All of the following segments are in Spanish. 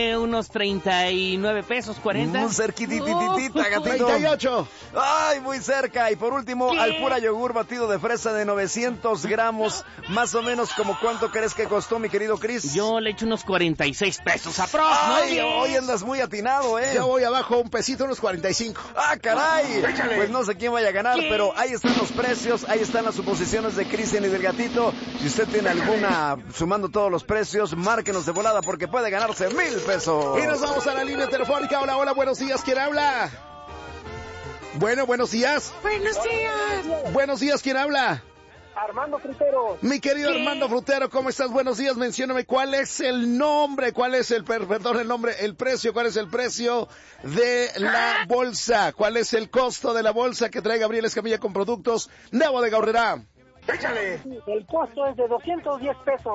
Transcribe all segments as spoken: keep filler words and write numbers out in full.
Unos treinta y nueve pesos, cuarenta. Muy cerquitititita, gatito. treinta y ocho. Ay, muy cerca. Y por último, ¿Qué? Alpura yogur batido de fresa de novecientos gramos. Más o menos, ¿como cuánto crees que costó, mi querido Chris? Yo le echo unos cuarenta y seis pesos a Pro. Ay, hoy andas muy atinado, ¿eh? Yo voy abajo un pesito, unos cuarenta y cinco. ¡Ah, caray! Échale. Pues no sé quién vaya a ganar, ¿Qué? pero ahí están los precios, ahí están las suposiciones de Cristian y del gatito. Si usted tiene alguna, sumando todos los precios, márquenos de volada porque puede ganarse mil pesos. Y nos vamos a la línea telefónica. Hola, hola, buenos días. ¿Quién habla? Bueno, buenos días. Buenos días. Buenos días, ¿quién habla? Armando Frutero. Mi querido ¿Qué? Armando Frutero, ¿cómo estás? Buenos días, mencióname cuál es el nombre, cuál es el, perdón, el nombre, el precio, cuál es el precio de la bolsa, cuál es el costo de la bolsa que trae Gabriel Escamilla con productos de Bodega Aurrerá. Échale. El costo es de doscientos diez pesos.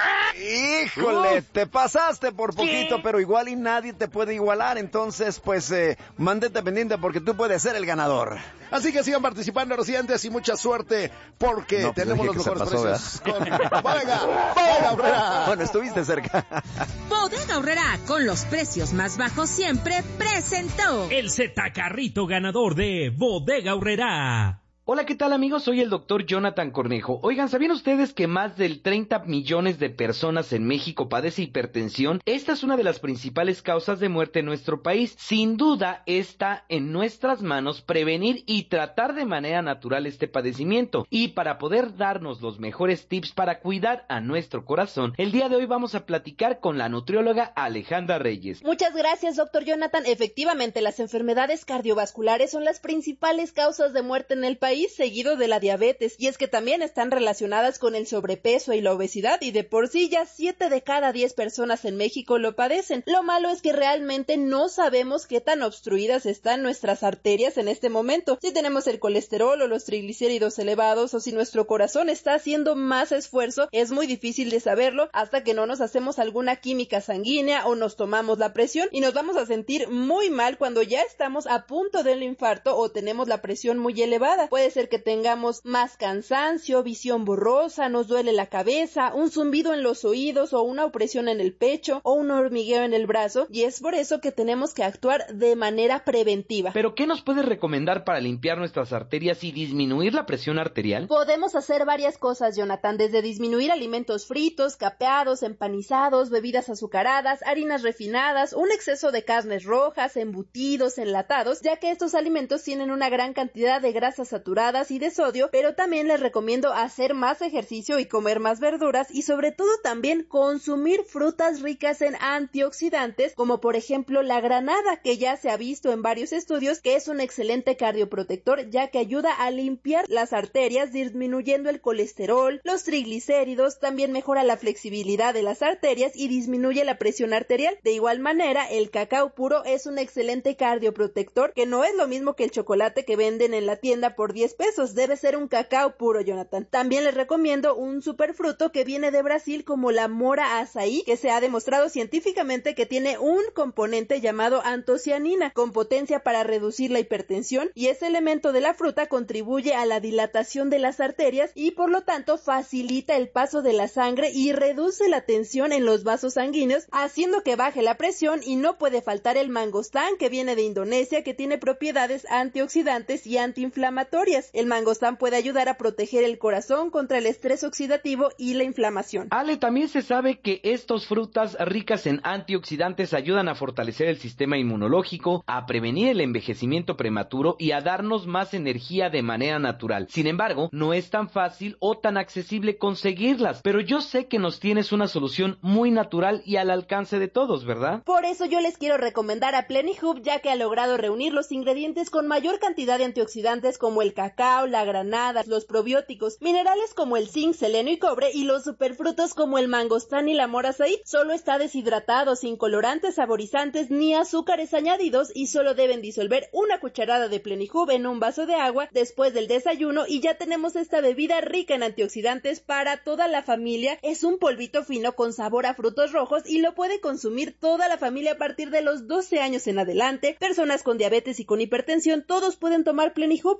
Híjole, Uf. te pasaste por poquito, ¿Qué? pero igual y nadie te puede igualar, entonces pues eh, mándete pendiente porque tú puedes ser el ganador. Así que sigan participando, residentes, y mucha suerte porque No, pues tenemos dije los que se mejores pasó, precios con Bodega, Bodega Aurrerá. Bueno, estuviste cerca. Bodega Aurrerá, con los precios más bajos siempre, presentó El Zetacarrito ganador de Bodega Aurrerá. Hola, ¿qué tal amigos? Soy el doctor Jonathan Cornejo. Oigan, ¿sabían ustedes que más del treinta millones de personas en México padece hipertensión? Esta es una de las principales causas de muerte en nuestro país. Sin duda, está en nuestras manos prevenir y tratar de manera natural este padecimiento. Y para poder darnos los mejores tips para cuidar a nuestro corazón, el día de hoy vamos a platicar con la nutrióloga Alejandra Reyes. Muchas gracias, doctor Jonathan. Efectivamente, las enfermedades cardiovasculares son las principales causas de muerte en el país, seguido de la diabetes, y es que también están relacionadas con el sobrepeso y la obesidad, y de por sí ya siete de cada diez personas en México lo padecen. Lo malo es que realmente no sabemos qué tan obstruidas están nuestras arterias en este momento, si tenemos el colesterol o los triglicéridos elevados, o si nuestro corazón está haciendo más esfuerzo. Es muy difícil de saberlo hasta que no nos hacemos alguna química sanguínea o nos tomamos la presión, y nos vamos a sentir muy mal cuando ya estamos a punto del infarto o tenemos la presión muy elevada. Puede ser que tengamos más cansancio, visión borrosa, nos duele la cabeza, un zumbido en los oídos o una opresión en el pecho o un hormigueo en el brazo, y es por eso que tenemos que actuar de manera preventiva. ¿Pero qué nos puedes recomendar para limpiar nuestras arterias y disminuir la presión arterial? Podemos hacer varias cosas, Jonathan, desde disminuir alimentos fritos, capeados, empanizados, bebidas azucaradas, harinas refinadas, un exceso de carnes rojas, embutidos, enlatados, ya que estos alimentos tienen una gran cantidad de grasas saturadas y de sodio, pero también les recomiendo hacer más ejercicio y comer más verduras, y sobre todo también consumir frutas ricas en antioxidantes, como por ejemplo la granada, que ya se ha visto en varios estudios que es un excelente cardioprotector, ya que ayuda a limpiar las arterias disminuyendo el colesterol, los triglicéridos, también mejora la flexibilidad de las arterias y disminuye la presión arterial. De igual manera, el cacao puro es un excelente cardioprotector, que no es lo mismo que el chocolate que venden en la tienda por diez pesos, debe ser un cacao puro, Jonathan. También les recomiendo un superfruto que viene de Brasil, como la mora azaí, que se ha demostrado científicamente que tiene un componente llamado antocianina, con potencia para reducir la hipertensión, y ese elemento de la fruta contribuye a la dilatación de las arterias y por lo tanto facilita el paso de la sangre y reduce la tensión en los vasos sanguíneos, haciendo que baje la presión. Y no puede faltar el mangostán, que viene de Indonesia, que tiene propiedades antioxidantes y antiinflamatorias. El mangostán puede ayudar a proteger el corazón contra el estrés oxidativo y la inflamación. Ale, también se sabe que estas frutas ricas en antioxidantes ayudan a fortalecer el sistema inmunológico, a prevenir el envejecimiento prematuro y a darnos más energía de manera natural. Sin embargo, no es tan fácil o tan accesible conseguirlas, pero yo sé que nos tienes una solución muy natural y al alcance de todos, ¿verdad? Por eso yo les quiero recomendar a Plenihub, ya que ha logrado reunir los ingredientes con mayor cantidad de antioxidantes como el cacao, la granada, los probióticos, minerales como el zinc, selenio y cobre, y los superfrutos como el mangostán y la mora azaí. Solo está deshidratado, sin colorantes, saborizantes ni azúcares añadidos, y solo deben disolver una cucharada de Plenihub en un vaso de agua después del desayuno, y ya tenemos esta bebida rica en antioxidantes para toda la familia. Es un polvito fino con sabor a frutos rojos y lo puede consumir toda la familia a partir de los doce años en adelante. Personas con diabetes y con hipertensión, todos pueden tomar Plenihub. Lo mejor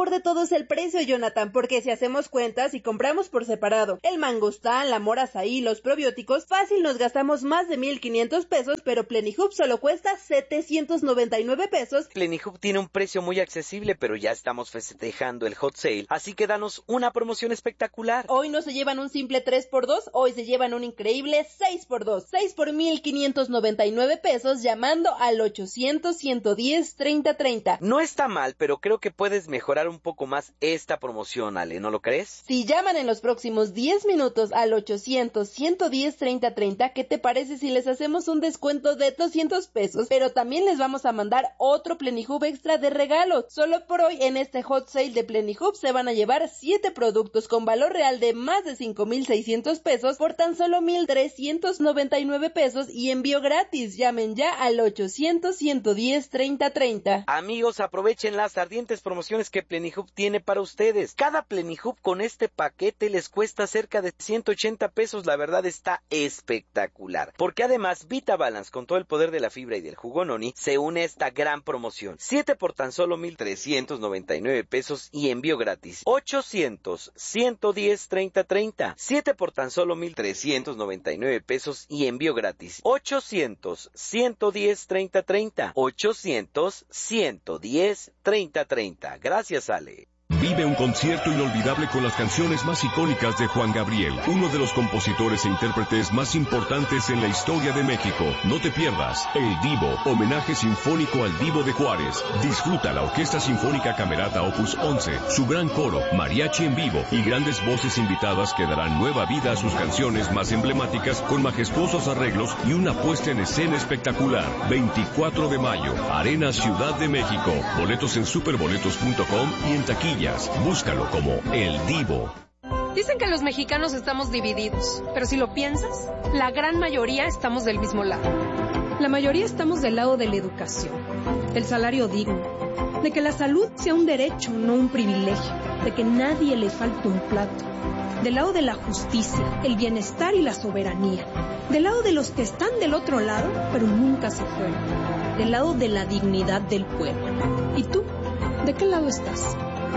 mejor de todo es el precio, Jonathan, porque si hacemos cuentas y compramos por separado el mangostán, la mora azaí, los probióticos, fácil nos gastamos más de mil quinientos pesos, pero Plenihub solo cuesta setecientos noventa y nueve pesos. Plenihub tiene un precio muy accesible, pero ya estamos festejando el hot sale, así que danos una promoción espectacular. Hoy no se llevan un simple tres por dos, hoy se llevan un increíble seis por dos. seis por mil quinientos noventa y nueve pesos llamando al ochocientos, ciento diez, treinta treinta. No está mal, pero creo que puedes mejorar un poco más esta promoción, Ale, ¿no lo crees? Si llaman en los próximos diez minutos al ochocientos, ciento diez, treinta treinta, ¿qué te parece si les hacemos un descuento de doscientos pesos? Pero también les vamos a mandar otro Plenihub extra de regalo. Solo por hoy en este hot sale de Plenihub se van a llevar siete productos con valor real de más de cinco mil seiscientos pesos por tan solo mil trescientos noventa y nueve pesos y envío gratis. Llamen ya al ochocientos, ciento diez, treinta treinta. Amigos, aprovechen las ardientes promociones que Plenihub tiene para ustedes. Cada Plenihub con este paquete les cuesta cerca de ciento ochenta pesos. La verdad está espectacular. Porque además VitaBalance, con todo el poder de la fibra y del jugo noni, se une a esta gran promoción. siete por tan solo mil trescientos noventa y nueve pesos y envío gratis. ochocientos, ciento diez, treinta treinta. siete por tan solo mil trescientos noventa y nueve pesos y envío gratis. ochocientos, ciento diez, treinta treinta. ochocientos, ciento diez, treinta treinta. Gracias, Ale. Vive un concierto inolvidable con las canciones más icónicas de Juan Gabriel, uno de los compositores e intérpretes más importantes en la historia de México. No te pierdas El Divo, homenaje sinfónico al Divo de Juárez. Disfruta la Orquesta Sinfónica Camerata Opus once, su gran coro, mariachi en vivo y grandes voces invitadas que darán nueva vida a sus canciones más emblemáticas con majestuosos arreglos y una puesta en escena espectacular. veinticuatro de mayo, Arena Ciudad de México. Boletos en superboletos punto com y en taquilla. Búscalo como El Divo. Dicen que los mexicanos estamos divididos, pero si lo piensas, la gran mayoría estamos del mismo lado. La mayoría estamos del lado de la educación, del salario digno, de que la salud sea un derecho, no un privilegio, de que nadie le falte un plato, del lado de la justicia, el bienestar y la soberanía, del lado de los que están del otro lado, pero nunca se fueron, del lado de la dignidad del pueblo. ¿Y tú? ¿De qué lado estás?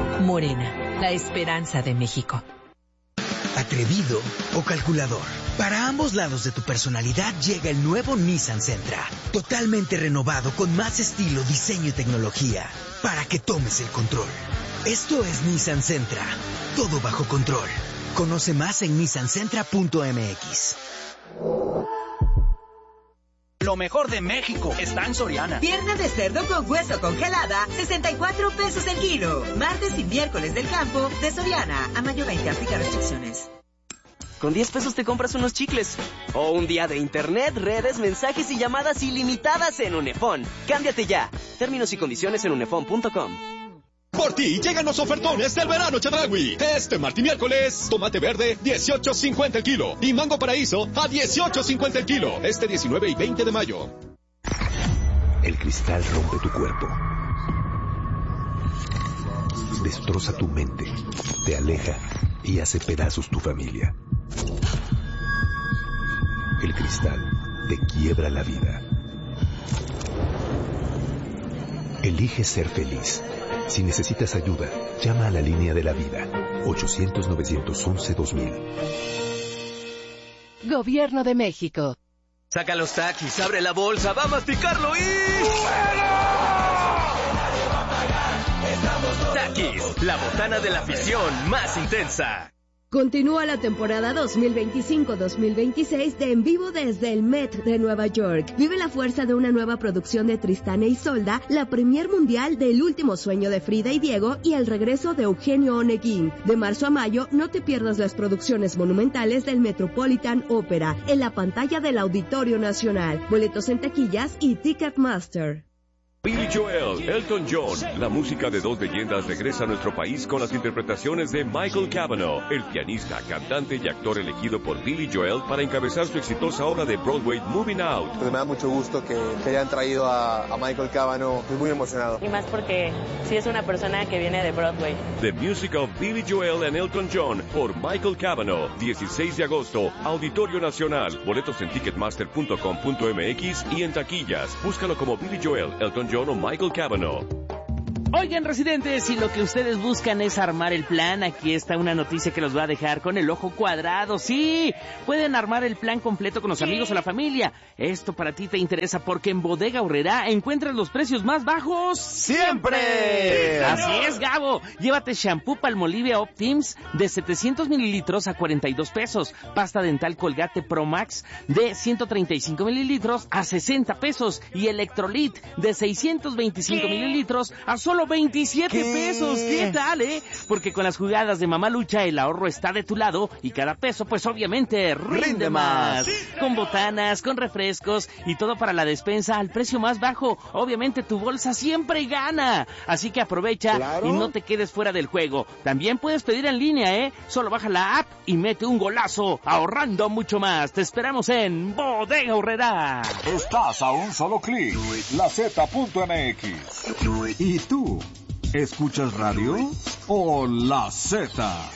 Morena, la esperanza de México. ¿Atrevido o calculador? Para ambos lados de tu personalidad llega el nuevo Nissan Sentra. Totalmente renovado con más estilo, diseño y tecnología. Para que tomes el control. Esto es Nissan Sentra. Todo bajo control. Conoce más en nissan sentra punto m x. Lo mejor de México está en Soriana. Pierna de cerdo con hueso congelada, sesenta y cuatro pesos el kilo. Martes y miércoles del campo de Soriana. A mayo veinte, aplica restricciones. Con diez pesos te compras unos chicles. O un día de internet, redes, mensajes y llamadas ilimitadas en Unefón. Cámbiate ya. Términos y condiciones en unefón punto com. Por ti llegan los ofertones del verano Chedraui. Este martes y miércoles, tomate verde dieciocho cincuenta el kilo y mango paraíso a dieciocho cincuenta el kilo. Este diecinueve y veinte de mayo. El cristal rompe tu cuerpo. Destroza tu mente, te aleja y hace pedazos tu familia. El cristal te quiebra la vida. Elige ser feliz. Si necesitas ayuda, llama a la línea de la vida. ochocientos, novecientos once, dos mil. Gobierno de México. Saca los taquis, abre la bolsa, va a masticarlo y... Taquis, la botana de la afición más intensa. Continúa la temporada dos mil veinticinco dos mil veintiséis de En Vivo desde el Met de Nueva York. Vive la fuerza de una nueva producción de Tristán e Isolda, la premier mundial de El último sueño de Frida y Diego y el regreso de Eugenio Oneguín. De marzo a mayo, no te pierdas las producciones monumentales del Metropolitan Opera en la pantalla del Auditorio Nacional. Boletos en taquillas y Ticketmaster. Billy Joel, Elton John, la música de dos leyendas regresa a nuestro país con las interpretaciones de Michael Cavanaugh, el pianista, cantante y actor elegido por Billy Joel para encabezar su exitosa obra de Broadway Moving Out. Pues me da mucho gusto que, que hayan traído a, a Michael Cavanaugh, estoy muy emocionado. Y más porque sí es una persona que viene de Broadway. The Music of Billy Joel and Elton John por Michael Cavanaugh, dieciséis de agosto, Auditorio Nacional. Boletos en ticketmaster punto com punto m x y en taquillas. Búscalo como Billy Joel, Elton John o Michael Cavanaugh. Oigan, residentes, si lo que ustedes buscan es armar el plan, aquí está una noticia que los va a dejar con el ojo cuadrado. Sí, pueden armar el plan completo con los amigos o la familia. Esto para ti te interesa porque en Bodega Aurrerá encuentras los precios más bajos ¡siempre! Así es, Gabo. Llévate shampoo Palmolive Optims de setecientos mililitros a cuarenta y dos pesos. Pasta dental Colgate Pro Max de ciento treinta y cinco mililitros a sesenta pesos. Y Electrolit de seiscientos veinticinco mililitros a solo veintisiete ¿Qué? pesos. ¿Qué tal, eh? Porque con las jugadas de Mamá Lucha el ahorro está de tu lado y cada peso pues obviamente rinde, Rinde más. más. Con botanas, con refrescos y todo para la despensa al precio más bajo. Obviamente tu bolsa siempre gana. Así que aprovecha Claro. y no te quedes fuera del juego. También puedes pedir en línea, ¿eh? Solo baja la app y mete un golazo ahorrando mucho más. Te esperamos en Bodega Aurrerá. Estás a un solo clic. La Z punto M X. ¿Y tú? ¿Escuchas radio o La Z?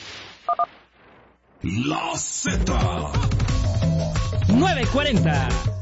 La Z. nueve cuarenta.